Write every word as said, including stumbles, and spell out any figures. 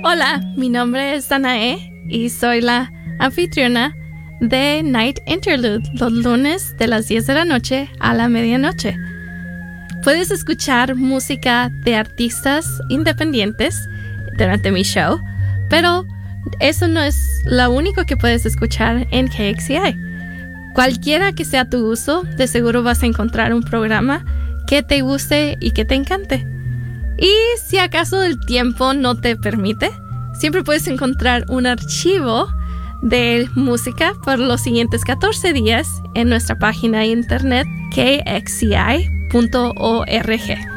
Hola, mi nombre es Danae y soy la anfitriona de Night Interlude los lunes de las diez de la noche a la medianoche. Puedes escuchar música de artistas independientes durante mi show, pero eso no es lo único que puedes escuchar en K X C I. Cualquiera que sea tu uso, de seguro vas a encontrar un programa que te guste y que te encante. Y si acaso el tiempo no te permite, siempre puedes encontrar un archivo de música por los siguientes catorce días en nuestra página de internet k x c i punto org.